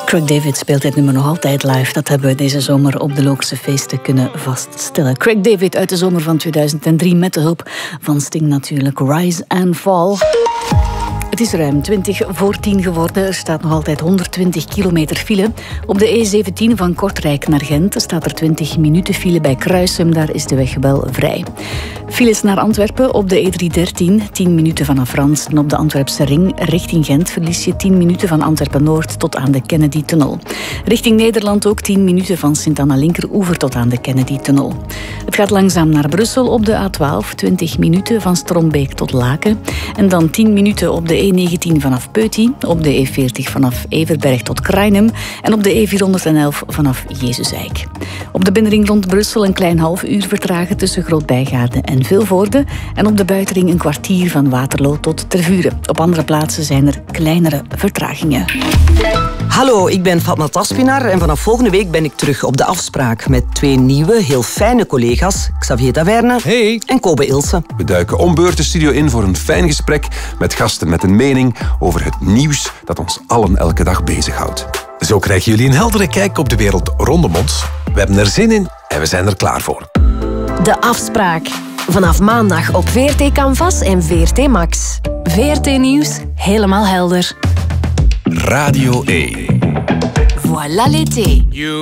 Craig David speelt dit nummer nog altijd live. Dat hebben we deze zomer op de Lookse feesten kunnen vaststellen. Craig David uit de zomer van 2003 met de hulp van Sting natuurlijk. Rise and Fall. Het is ruim 20:10 geworden. Er staat nog altijd 120 kilometer file. Op de E17 van Kortrijk naar Gent staat er 20 minuten file bij Kruisum. Daar is de weg wel vrij. Files naar Antwerpen op de E313, 10 minuten vanaf Rans. En op de Antwerpse ring richting Gent verlies je 10 minuten van Antwerpen-Noord tot aan de Kennedy-tunnel. Richting Nederland ook 10 minuten van Sint-Anna-Linkeroever tot aan de Kennedy-tunnel. Het gaat langzaam naar Brussel op de A12, 20 minuten van Strombeek tot Laken. En dan 10 minuten op de E19 vanaf Peuty, op de E40 vanaf Everberg tot Krainem en op de E411 vanaf Jezusijk. Op de binnenring rond Brussel een klein half uur vertragen tussen Groot-Bijgaarden en Vilvoorde en op de buitenring een kwartier van Waterloo tot Tervuren. Op andere plaatsen zijn er kleinere vertragingen. Hallo, ik ben Fatma Taspinar en vanaf volgende week ben ik terug op de afspraak met 2 nieuwe, heel fijne collega's, Xavier Taverne en Kobe Ilse. We duiken om beurt de studio in voor een fijn gesprek met gasten met een mening over het nieuws dat ons allen elke dag bezighoudt. Zo krijgen jullie een heldere kijk op de wereld rondom ons. We hebben er zin in en we zijn er klaar voor. De afspraak. Vanaf maandag op VRT Canvas en VRT Max. VRT Nieuws, helemaal helder. Radio 1. Voilà l'été.